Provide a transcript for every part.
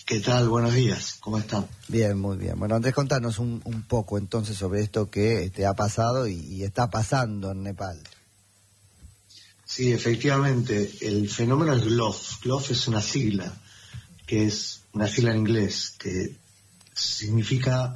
¿Qué tal? Buenos días, ¿cómo están? Bien, muy bien. Bueno, Andrés, contanos un poco entonces sobre esto que ha pasado y está pasando en Nepal. Sí, efectivamente, el fenómeno es GLOF. GLOF es una sigla, que es una sigla en inglés, que significa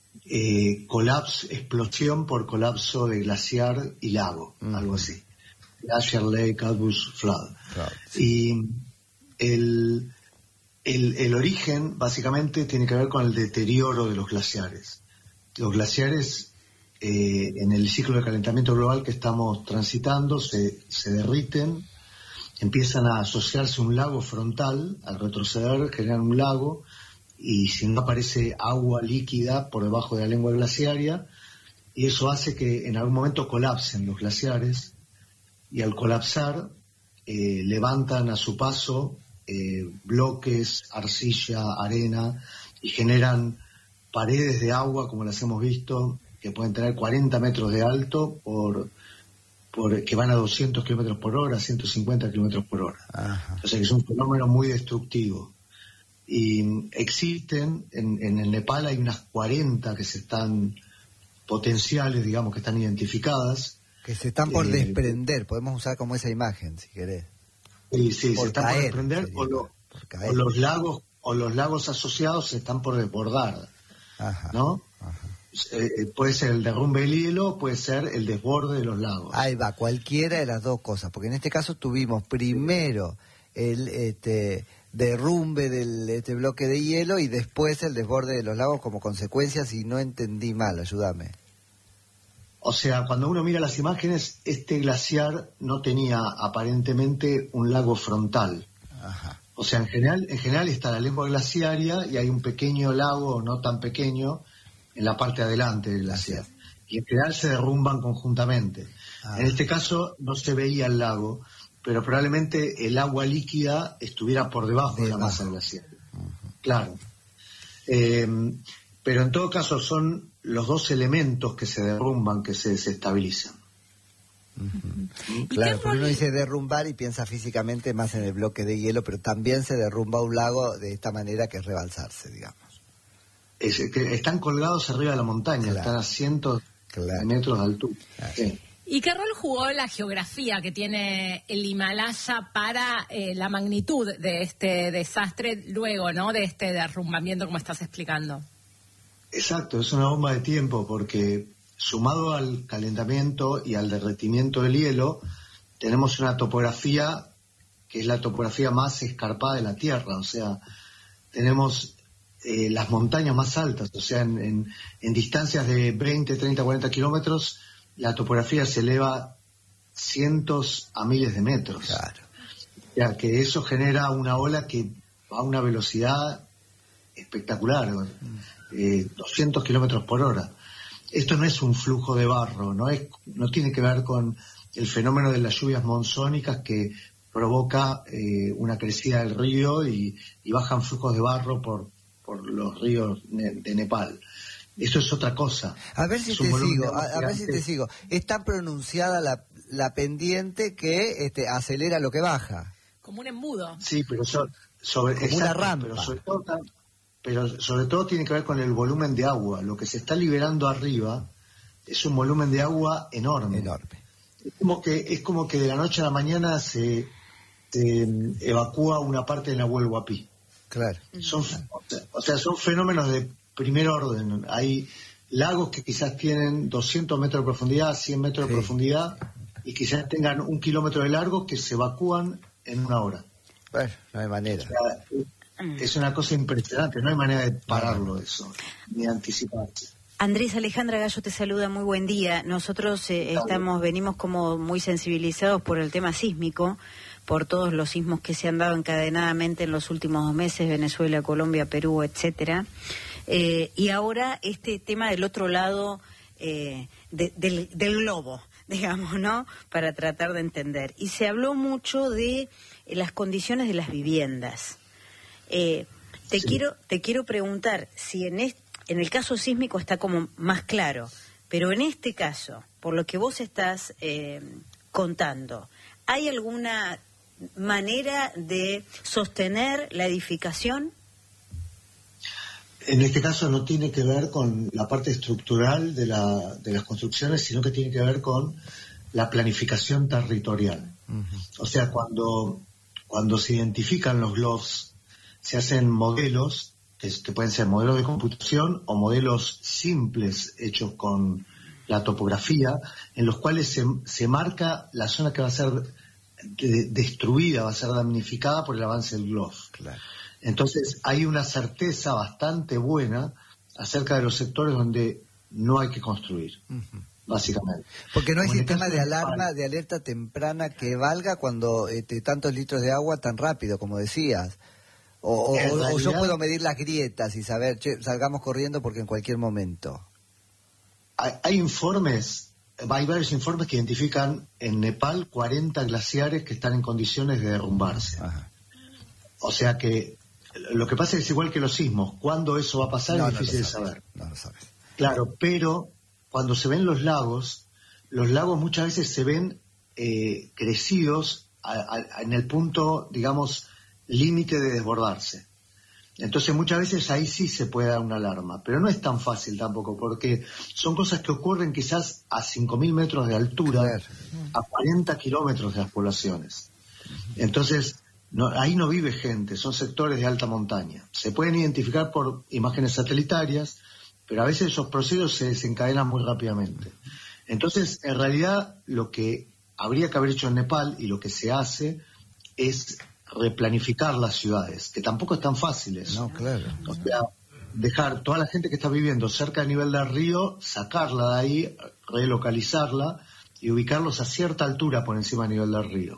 explosión por colapso de glaciar y lago, algo así. Glacier Lake Outburst Flood. Claro, sí. Y el origen básicamente tiene que ver con el deterioro de los glaciares. Los glaciares en el ciclo de calentamiento global que estamos transitando se derriten, empiezan a asociarse a un lago frontal, al retroceder generan un lago, y si no aparece agua líquida por debajo de la lengua glaciaria, y eso hace que en algún momento colapsen los glaciares, y al colapsar levantan a su paso bloques, arcilla, arena, y generan paredes de agua, como las hemos visto, que pueden tener 40 metros de alto, que van a 200 kilómetros por hora, 150 kilómetros por hora. Ajá. O sea que es un fenómeno muy destructivo. Y existen, en el Nepal hay unas 40 que se están potenciales, digamos, que están identificadas. Que se están por desprender, podemos usar como esa imagen, si querés. Sí, se por están caer, por desprender, por caer. o los lagos asociados se están por desbordar. Ajá. ¿No? Ajá. Puede ser el derrumbe del hielo, puede ser el desborde de los lagos. Ahí va, cualquiera de las dos cosas, porque en este caso tuvimos primero el derrumbe del bloque de hielo y después el desborde de los lagos como consecuencia, si no entendí mal, ayúdame. O sea, cuando uno mira las imágenes, este glaciar no tenía aparentemente un lago frontal. Ajá. O sea, en general está la lengua glaciaria y hay un pequeño lago, no tan pequeño, en la parte adelante del glaciar. Y en general se derrumban conjuntamente. En este caso no se veía el lago, pero probablemente el agua líquida estuviera por debajo de la masa glaciar. Claro. Pero en todo caso son los dos elementos que se derrumban, que se desestabilizan. Claro, porque uno dice derrumbar y piensa físicamente más en el bloque de hielo, pero también se derrumba un lago de esta manera, que es rebalsarse, digamos. Que están colgados arriba de la montaña, claro. Están a cientos de metros de altura. Claro. Sí. ¿Y qué rol jugó la geografía que tiene el Himalaya para la magnitud de este desastre luego, ¿no?, de este derrumbamiento, como estás explicando? Exacto, es una bomba de tiempo porque sumado al calentamiento y al derretimiento del hielo, tenemos una topografía que es la topografía más escarpada de la Tierra, o sea, tenemos las montañas más altas, o sea, en distancias de 20, 30, 40 kilómetros, la topografía se eleva cientos a miles de metros. Claro. O sea, que eso genera una ola que va a una velocidad espectacular, 200 kilómetros por hora. Esto no es un flujo de barro, no tiene que ver con el fenómeno de las lluvias monzónicas que provoca una crecida del río y bajan flujos de barro por los ríos de Nepal. Eso es otra cosa. A ver si te sigo. Es tan pronunciada la pendiente que acelera lo que baja. Como un embudo. Sí, pero como una rampa. Pero sobre todo tiene que ver con el volumen de agua. Lo que se está liberando arriba es un volumen de agua enorme. Es como que de la noche a la mañana se evacúa una parte de Nahuel Huapi. Claro. Son fenómenos de primer orden. Hay lagos que quizás tienen 200 metros de profundidad, 100 metros de profundidad, y quizás tengan 1 kilómetro de largo que se evacúan en 1 hora. Bueno, no hay manera. O sea, es una cosa impresionante, no hay manera de pararlo eso, ni anticiparse. Andrés, Alejandra Gallo te saluda, muy buen día. Nosotros venimos como muy sensibilizados por el tema sísmico, por todos los sismos que se han dado encadenadamente en los últimos 2 meses, Venezuela, Colombia, Perú, etcétera. Y ahora este tema del otro lado del globo, digamos, ¿no?, para tratar de entender. Y se habló mucho de las condiciones de las viviendas. Te quiero preguntar si en el caso sísmico está como más claro, pero en este caso, por lo que vos estás contando, ¿hay alguna manera de sostener la edificación? En este caso no tiene que ver con la parte estructural de las construcciones, sino que tiene que ver con la planificación territorial. O sea, cuando se identifican los GLOFs, se hacen modelos, que pueden ser modelos de computación o modelos simples hechos con la topografía, en los cuales se marca la zona que va a ser destruida, va a ser damnificada por el avance del GLOF. Claro. Entonces hay una certeza bastante buena acerca de los sectores donde no hay que construir, básicamente. Porque no hay Como en el sistema caso de de Nepal, alarma, de alerta temprana que valga cuando tantos litros de agua tan rápido, como decías. O yo puedo medir las grietas y saber, salgamos corriendo porque en cualquier momento. Hay varios informes que identifican en Nepal 40 glaciares que están en condiciones de derrumbarse. Ajá. O sea que lo que pasa es igual que los sismos. ¿Cuándo eso va a pasar? Es difícil de saber. No lo sabes. Claro, pero cuando se ven los lagos muchas veces se ven crecidos en el punto, digamos, límite de desbordarse. Entonces muchas veces ahí sí se puede dar una alarma, pero no es tan fácil tampoco, porque son cosas que ocurren quizás a 5.000 metros de altura, claro, a 40 kilómetros de las poblaciones. Entonces, ahí no vive gente, son sectores de alta montaña. Se pueden identificar por imágenes satelitarias, pero a veces esos procesos se desencadenan muy rápidamente. Entonces, en realidad, lo que habría que haber hecho en Nepal y lo que se hace es replanificar las ciudades, que tampoco es tan fácil eso. No, claro. O sea, dejar toda la gente que está viviendo cerca del nivel del río, sacarla de ahí, relocalizarla y ubicarlos a cierta altura por encima del nivel del río.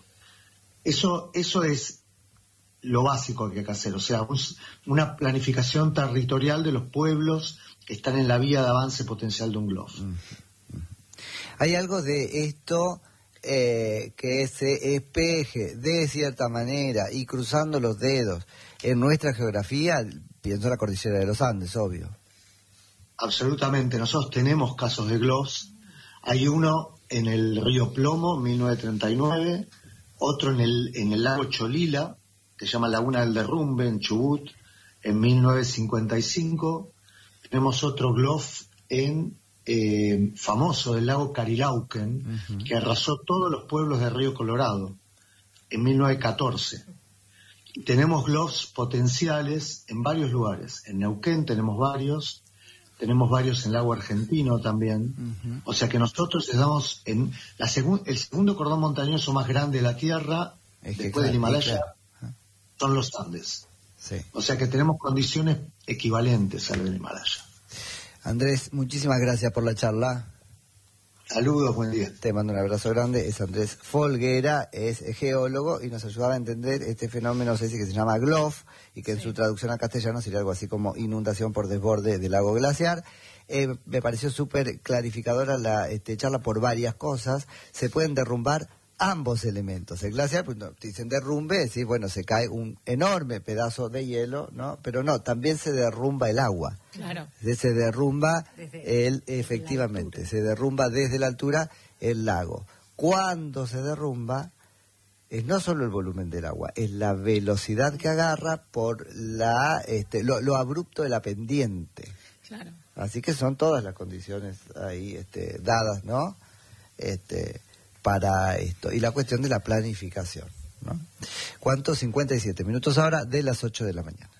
Eso es lo básico que hay que hacer, o sea, una planificación territorial de los pueblos que están en la vía de avance potencial de un GLOF. ¿Hay algo de esto que se espeje de cierta manera y cruzando los dedos en nuestra geografía? Pienso en la cordillera de los Andes, obvio. Absolutamente, nosotros tenemos casos de GLOFs. Hay uno en el río Plomo, 1939, otro en el lago Cholila, que se llama Laguna del Derrumbe, en Chubut, en 1955. Tenemos otro GLOF famoso del lago Carilauquen, que arrasó todos los pueblos de Río Colorado, en 1914. Y tenemos GLOFs potenciales en varios lugares. En Neuquén tenemos varios en el lago Argentino también. O sea que nosotros estamos en el segundo cordón montañoso más grande de la Tierra, después del Himalaya, son los Andes. Sí. O sea que tenemos condiciones equivalentes al del Himalaya. Andrés, muchísimas gracias por la charla. Saludos, buen día. Te mando un abrazo grande. Es Andrés Folguera, es geólogo y nos ayudaba a entender este fenómeno, que se llama GLOF, y que en su traducción a castellano sería algo así como inundación por desborde del lago glaciar. Me pareció súper clarificadora la charla por varias cosas. Se pueden derrumbar ambos elementos. El glaciar, pues no, dicen derrumbe, sí, bueno, se cae un enorme pedazo de hielo, ¿no? Pero no, también se derrumba el agua. Claro. Se derrumba efectivamente, se derrumba desde la altura el lago. Cuando se derrumba, es no solo el volumen del agua, es la velocidad que agarra por lo abrupto de la pendiente. Claro. Así que son todas las condiciones ahí dadas, ¿no? Para esto. Y la cuestión de la planificación, ¿no? ¿Cuánto? 57 minutos ahora de las 8 de la mañana.